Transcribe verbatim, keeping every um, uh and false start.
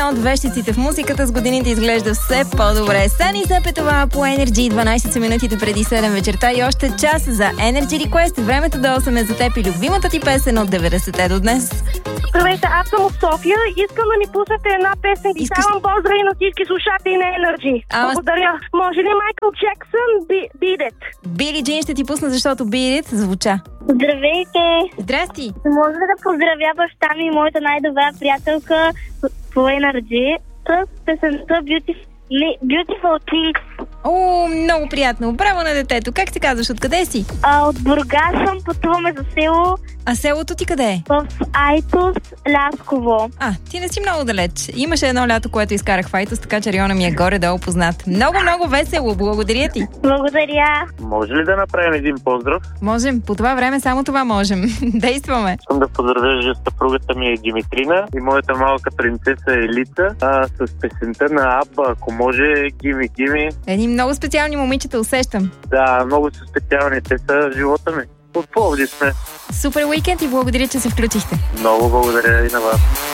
една от вещиците в музиката, с годините изглежда все по-добре. Сани Сапетова по Energy, дванайсет минутите преди седем вечерта и още час за Energy Request. Времето до осем е за теб и любимата ти песен от деветдесетте до днес. Здравейте, аз съм от София. Искам да ми пуснете една песен. Искаш... Давам поздрави на всички слушатели на Energy. Ама... Благодаря. Може ли Майкъл Джексън Beat It? Били Джин ще ти пусна, защото Beat It звуча. Здравейте! Здрасти! Може да поздравя баща ми и моята най-добра приятелка по Energy с песента Beautiful, Beautiful Things. О, много приятно. Браво на детето. Как се казваш? Откъде си? А, от Бургас съм, пътуваме за село. А селото ти къде е? В Айтос, Лясково. А, ти не си много далеч. Имаше едно лято, което изкарах в Айтос, така че района ми е горе-долу познат. Много, много весело. Благодаря ти. Благодаря. Може ли да направим един поздрав? Можем. По това време само това можем. Действаме. Искам да поздравя съпругата ми е Димитрина и моята малка принцеса Елица а, с песента на Абба, ако може, Гими Гими. Едни много специални момичета усещам. Да, много са специални. Те са в живота ми. От Пловдив сме. Супер уикенд и благодаря, че се включихте. Много благодаря и на вас.